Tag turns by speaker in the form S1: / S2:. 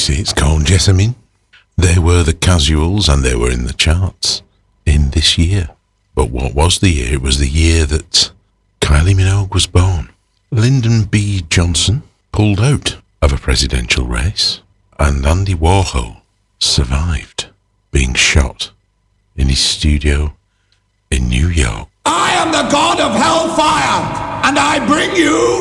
S1: see, it's called Jessamine. They were the Casuals and they were in the charts in this year. But what was the year? It was the year that Kylie Minogue was born. Lyndon B. Johnson pulled out of a presidential race, and Andy Warhol survived being shot in his studio in New York.
S2: I am the god of hellfire, and I bring you